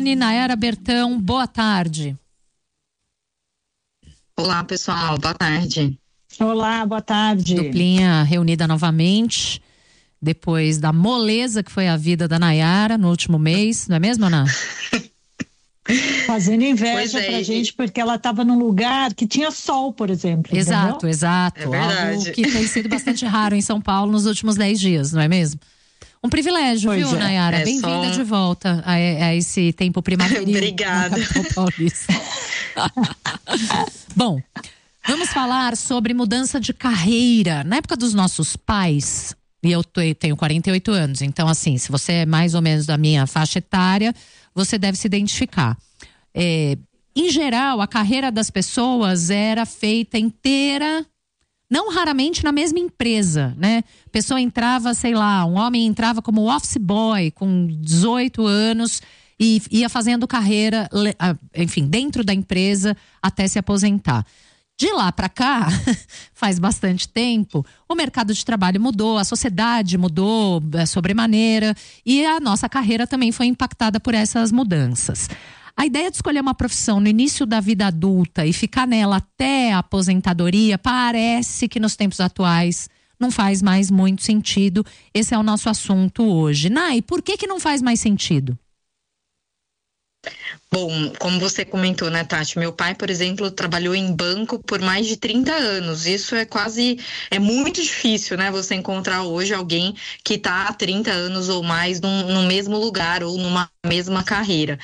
microfone. Nayara Bertão, boa tarde. Olá, pessoal, boa tarde. Olá, boa tarde. Duplinha reunida novamente, depois da moleza que foi a vida da Nayara no último mês, não é mesmo, Ana? Fazendo inveja pra gente, porque ela estava num lugar que tinha sol, por exemplo. Exato, entendeu? exato. É verdade. Algo que tem sido bastante raro em São Paulo nos últimos 10 dias, não é mesmo? Um privilégio, Pois viu, é. Nayara? Bem-vinda de volta a esse tempo primaveril. Obrigada. Na capital paulista. Bom, vamos falar sobre mudança de carreira. Na época dos nossos pais, e eu tenho 48 anos, então assim, se você é mais ou menos da minha faixa etária, você deve se identificar. Em geral, a carreira das pessoas era feita inteira, não raramente na mesma empresa, né? A pessoa entrava, sei lá, um homem entrava como office boy com 18 anos e ia fazendo carreira, enfim, dentro da empresa até se aposentar. De lá para cá, faz bastante tempo, o mercado de trabalho mudou, a sociedade mudou sobremaneira e a nossa carreira também foi impactada por essas mudanças. A ideia de escolher uma profissão no início da vida adulta e ficar nela até a aposentadoria parece que nos tempos atuais não faz mais muito sentido. Esse é o nosso assunto hoje. Nay, por que não faz mais sentido? Bom, como você comentou, né, Tati? Meu pai, por exemplo, trabalhou em banco por mais de 30 anos. Isso é muito difícil, né? Você encontrar hoje alguém que está há 30 anos ou mais no mesmo lugar ou numa mesma carreira.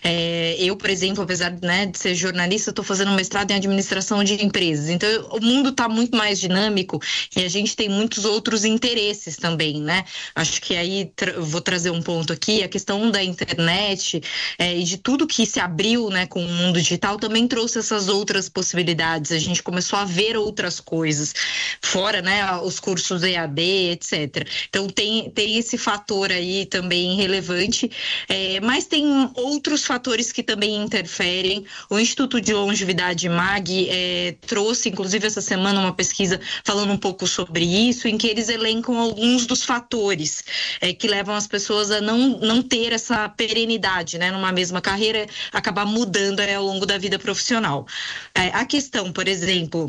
Eu, por exemplo, apesar, né, de ser jornalista, estou fazendo um mestrado em administração de empresas. Então, o mundo está muito mais dinâmico e a gente tem muitos outros interesses também, né? Acho que aí vou trazer um ponto aqui, a questão da internet e de tudo que se abriu, né, com o mundo digital também trouxe essas outras possibilidades. A gente começou a ver outras coisas, fora, né, os cursos EAD, etc. Então tem esse fator aí também relevante, mas tem outros fatores que também interferem. O Instituto de Longevidade MAG trouxe, inclusive essa semana, uma pesquisa falando um pouco sobre isso, em que eles elencam alguns dos fatores que levam as pessoas a não ter essa perenidade, né, numa mesma carreira, acabar mudando ao longo da vida profissional. A questão, por exemplo,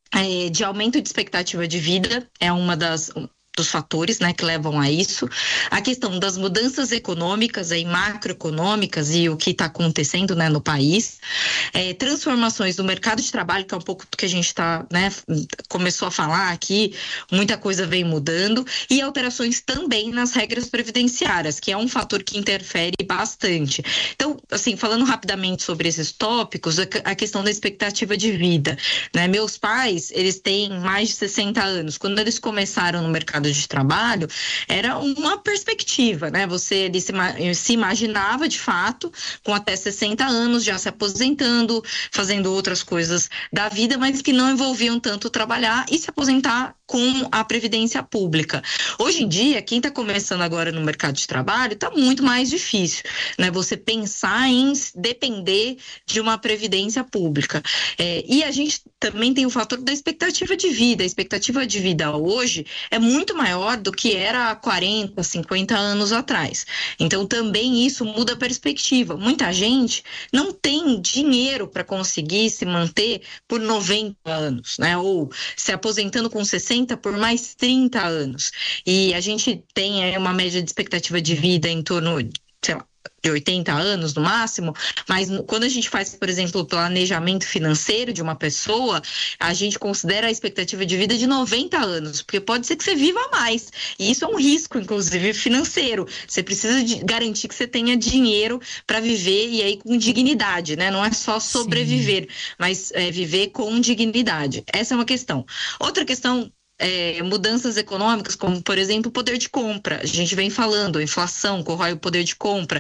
de aumento de expectativa de vida é uma dos fatores, né, que levam a isso. A questão das mudanças econômicas e macroeconômicas e o que está acontecendo, né, no país. Transformações do mercado de trabalho, que é um pouco do que a gente começou a falar aqui, muita coisa vem mudando, e alterações também nas regras previdenciárias, que é um fator que interfere bastante. Então, assim, falando rapidamente sobre esses tópicos, a questão da expectativa de vida, né? Meus pais, eles têm mais de 60 anos. Quando eles começaram no mercado de trabalho, era uma perspectiva, né? Você se imaginava de fato com até 60 anos já se aposentando, fazendo outras coisas da vida, mas que não envolviam tanto trabalhar e se aposentar com a previdência pública. Hoje em dia, quem está começando agora no mercado de trabalho está muito mais difícil, né? Você pensar em depender de uma previdência pública. E a gente também tem o fator da expectativa de vida. A expectativa de vida hoje é muito maior do que era há 40, 50 anos atrás. Então, também isso muda a perspectiva. Muita gente não tem dinheiro para conseguir se manter por 90 anos, né? Ou se aposentando com 60 por mais 30 anos. E a gente tem uma média de expectativa de vida em torno, sei lá, de 80 anos no máximo, mas quando a gente faz, por exemplo, o planejamento financeiro de uma pessoa, a gente considera a expectativa de vida de 90 anos, porque pode ser que você viva mais, e isso é um risco, inclusive, financeiro. Você precisa garantir que você tenha dinheiro para viver, e aí com dignidade, né? Não é só sobreviver, sim, mas viver com dignidade. Essa é uma questão. Outra questão, mudanças econômicas, como, por exemplo, o poder de compra. A gente vem falando, a inflação corrói o poder de compra,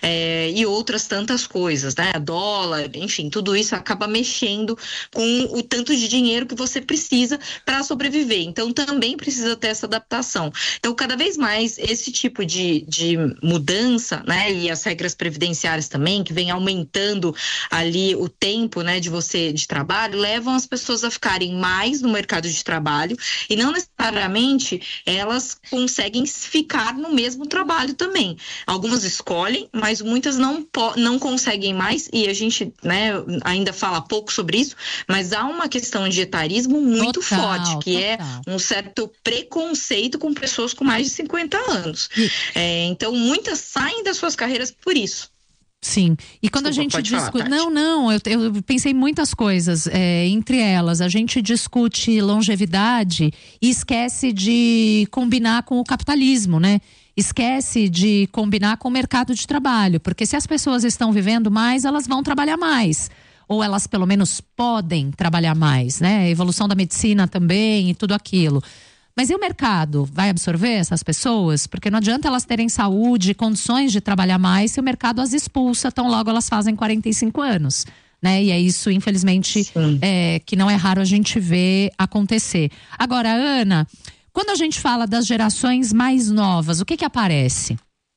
e outras tantas coisas, né? Dólar, enfim, tudo isso acaba mexendo com o tanto de dinheiro que você precisa para sobreviver. Então, também precisa ter essa adaptação. Então, cada vez mais, esse tipo de mudança, né? E as regras previdenciárias também, que vem aumentando ali o tempo, né, de trabalho, levam as pessoas a ficarem mais no mercado de trabalho e não necessariamente elas conseguem ficar no mesmo trabalho também. Algumas escolhem, mas muitas não conseguem mais, e a gente, né, ainda fala pouco sobre isso, mas há uma questão de etarismo muito forte, que é um certo preconceito com pessoas com mais de 50 anos. Então, muitas saem das suas carreiras por isso. Sim, e quando a gente discute... eu pensei em muitas coisas, entre elas, a gente discute longevidade e esquece de combinar com o capitalismo, né? Esquece de combinar com o mercado de trabalho, porque se as pessoas estão vivendo mais, elas vão trabalhar mais. Ou elas pelo menos podem trabalhar mais, né? A evolução da medicina também e tudo aquilo. Mas e o mercado? Vai absorver essas pessoas? Porque não adianta elas terem saúde, condições de trabalhar mais se o mercado as expulsa, tão logo elas fazem 45 anos. Né? E é isso, infelizmente, que não é raro a gente ver acontecer. Agora, Ana, quando a gente fala das gerações mais novas, o que aparece?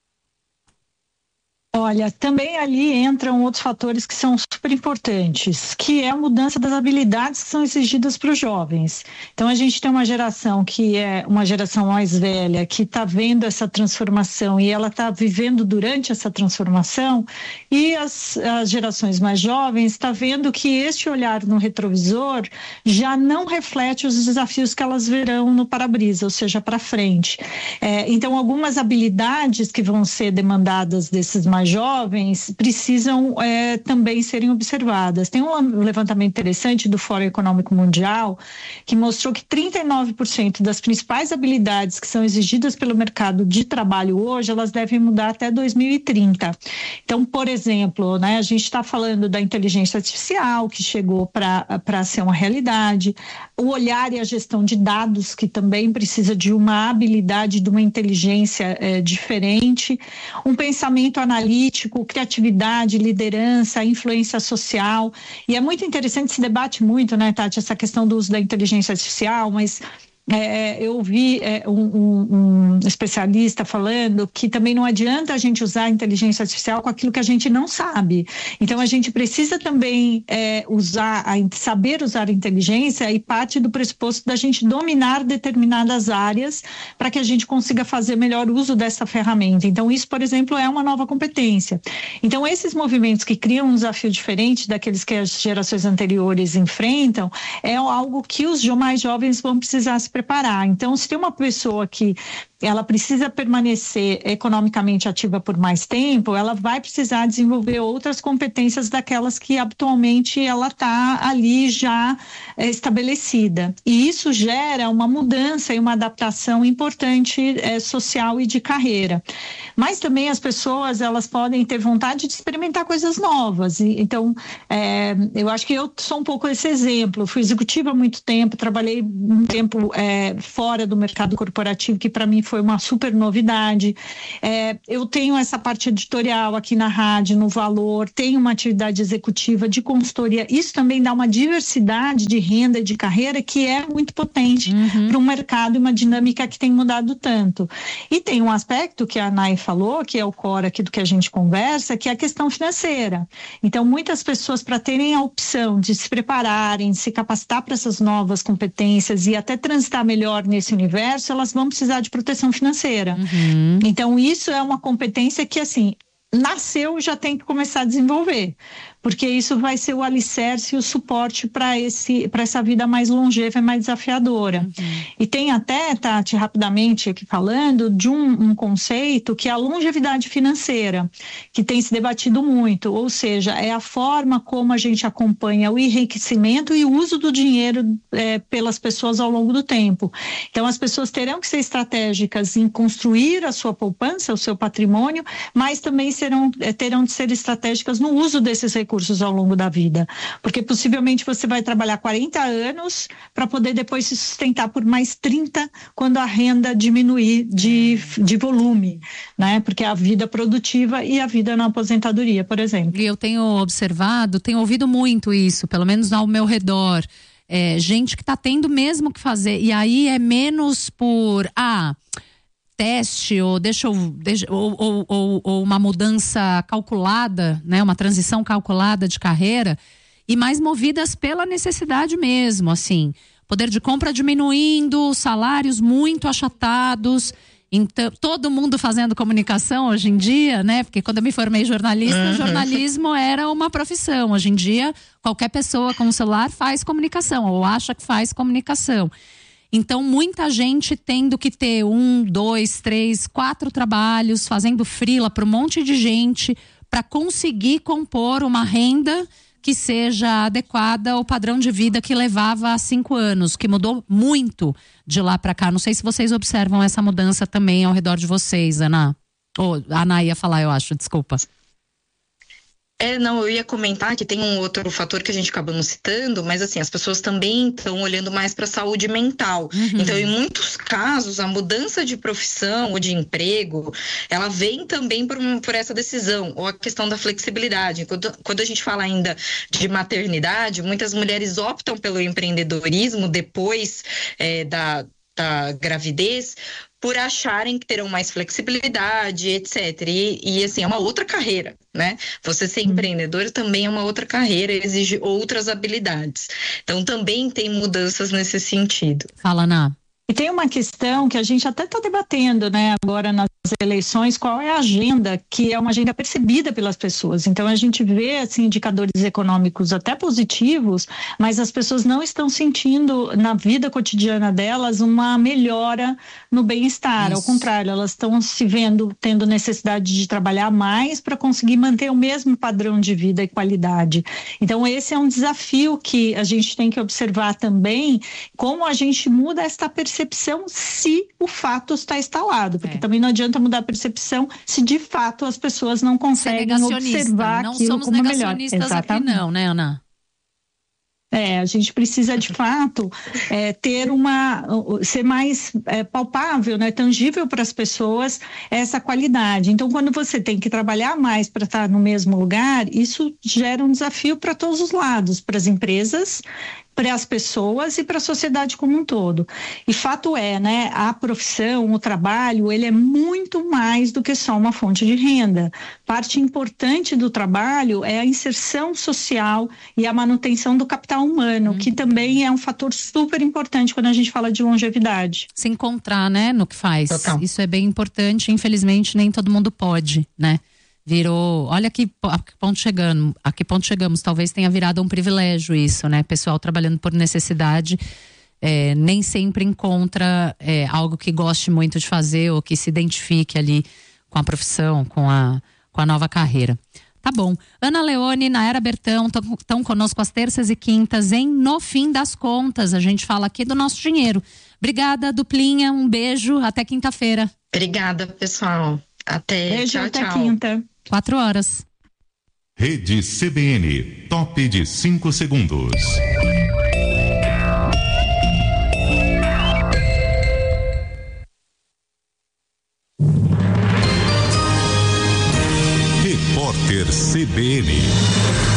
Olha, também ali entram outros fatores que são super importantes, que é a mudança das habilidades que são exigidas para os jovens. Então, a gente tem uma geração que é uma geração mais velha, que está vendo essa transformação e ela está vivendo durante essa transformação, e as gerações mais jovens estão vendo que este olhar no retrovisor já não reflete os desafios que elas verão no para-brisa, ou seja, para frente. Então, algumas habilidades que vão ser demandadas desses mais jovens precisam também serem observadas. Tem um levantamento interessante do Fórum Econômico Mundial que mostrou que 39% das principais habilidades que são exigidas pelo mercado de trabalho hoje, elas devem mudar até 2030. Então, por exemplo, né, a gente está falando da inteligência artificial, que chegou para ser uma realidade, o olhar e a gestão de dados, que também precisa de uma habilidade, de uma inteligência diferente, um pensamento analítico, criatividade, liderança, influência social. E é muito interessante, se debate muito, né, Tati, essa questão do uso da inteligência artificial, mas eu ouvi um especialista falando que também não adianta a gente usar a inteligência artificial com aquilo que a gente não sabe. Então, a gente precisa também saber usar a inteligência, e parte do pressuposto da gente dominar determinadas áreas para que a gente consiga fazer melhor uso dessa ferramenta. Então, isso, por exemplo, é uma nova competência. Então, esses movimentos que criam um desafio diferente daqueles que as gerações anteriores enfrentam, é algo que os mais jovens vão precisar se preparar. Então, se tem uma pessoa que ela precisa permanecer economicamente ativa por mais tempo, ela vai precisar desenvolver outras competências daquelas que habitualmente ela está ali já estabelecida. E isso gera uma mudança e uma adaptação importante social e de carreira. Mas também as pessoas, elas podem ter vontade de experimentar coisas novas. Então, eu acho que eu sou um pouco esse exemplo. Fui executiva há muito tempo, trabalhei um tempo fora do mercado corporativo, que para mim foi uma super novidade. Eu tenho essa parte editorial aqui na rádio, no Valor, tenho uma atividade executiva de consultoria. Isso também dá uma diversidade de renda e de carreira que é muito potente para um mercado e uma dinâmica que tem mudado tanto. E tem um aspecto que a Nay falou, que é o core aqui do que a gente conversa, que é a questão financeira. Então, muitas pessoas, para terem a opção de se prepararem, de se capacitar para essas novas competências e até transitar melhor nesse universo, elas vão precisar de proteção financeira. Então, isso é uma competência que, assim, nasceu e já tem que começar a desenvolver, porque isso vai ser o alicerce e o suporte para essa vida mais longeva e mais desafiadora. E tem até, Tati, rapidamente aqui falando, de um conceito que é a longevidade financeira, que tem se debatido muito, ou seja, é a forma como a gente acompanha o enriquecimento e o uso do dinheiro pelas pessoas ao longo do tempo. Então, as pessoas terão que ser estratégicas em construir a sua poupança, o seu patrimônio, mas também terão de ser estratégicas no uso desses recursos ao longo da vida, porque possivelmente você vai trabalhar 40 anos para poder depois se sustentar por mais 30 quando a renda diminuir de volume, né? Porque a vida produtiva e a vida na aposentadoria, por exemplo. E eu tenho observado, tenho ouvido muito isso, pelo menos ao meu redor, gente que está tendo mesmo que fazer, e aí é menos por teste ou ou uma mudança calculada, né, uma transição calculada de carreira, e mais movidas pela necessidade mesmo, assim. poder de compra diminuindo, salários muito achatados. Então, todo mundo fazendo comunicação hoje em dia, né? Porque quando eu me formei jornalista, jornalismo era uma profissão. Hoje em dia, qualquer pessoa com um celular faz comunicação ou acha que faz comunicação. Então, muita gente tendo que ter 1, 2, 3, 4 trabalhos, fazendo freela para um monte de gente para conseguir compor uma renda que seja adequada ao padrão de vida que levava há 5 anos, que mudou muito de lá para cá. Não sei se vocês observam essa mudança também ao redor de vocês, Ana. A Ana ia falar, eu acho, desculpa. Não, eu ia comentar que tem um outro fator que a gente acaba não citando, mas assim, as pessoas também estão olhando mais para a saúde mental. Então, em muitos casos, a mudança de profissão ou de emprego, ela vem também por essa decisão, ou a questão da flexibilidade. Quando a gente fala ainda de maternidade, muitas mulheres optam pelo empreendedorismo depois da gravidez, por acharem que terão mais flexibilidade, etc. E assim, é uma outra carreira, né? Você ser empreendedor também é uma outra carreira, exige outras habilidades. Então, também tem mudanças nesse sentido. Fala, Ana. E tem uma questão que a gente até está debatendo, né, agora nas eleições, qual é a agenda, que é uma agenda percebida pelas pessoas. Então, a gente vê assim, indicadores econômicos até positivos, mas as pessoas não estão sentindo na vida cotidiana delas uma melhora no bem-estar. Ao contrário, elas estão se vendo tendo necessidade de trabalhar mais para conseguir manter o mesmo padrão de vida e qualidade. Então, esse é um desafio que a gente tem que observar também, como a gente muda essa percepção se o fato está instalado, porque também não adianta mudar a percepção se de fato as pessoas não conseguem observar aquilo como melhor. Não somos negacionistas aqui não, né, Ana? A gente precisa de fato ser mais palpável, né, tangível para as pessoas essa qualidade. Então, quando você tem que trabalhar mais para estar no mesmo lugar, isso gera um desafio para todos os lados, para as empresas, para as pessoas e para a sociedade como um todo. E fato né, a profissão, o trabalho, ele é muito mais do que só uma fonte de renda. Parte importante do trabalho é a inserção social e a manutenção do capital humano, que também é um fator super importante quando a gente fala de longevidade. Se encontrar, né, no que faz. Total. Isso é bem importante, infelizmente nem todo mundo pode, né? Virou, olha a que ponto chegamos, talvez tenha virado um privilégio isso, né? Pessoal trabalhando por necessidade, nem sempre encontra algo que goste muito de fazer ou que se identifique ali com a profissão, com a nova carreira. Tá bom. Ana Leone, Nayara Bertão estão conosco às terças e quintas em No Fim das Contas. A gente fala aqui do nosso dinheiro. Obrigada, duplinha, um beijo, até quinta-feira. Obrigada, pessoal. Beijo, Tchau, até tchau. quinta. 4 horas. Rede CBN, top de 5 segundos. Repórter CBN.